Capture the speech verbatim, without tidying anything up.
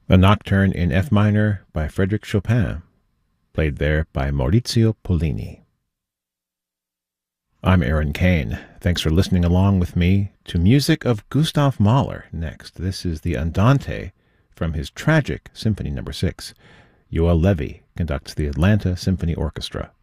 A Nocturne in F minor by Frédéric Chopin, played there by Maurizio Pollini. I'm Aaron Kane. Thanks for listening along with me to music of Gustav Mahler next. This is the Andante from his tragic Symphony Number six. Yoel Levy conducts the Atlanta Symphony Orchestra.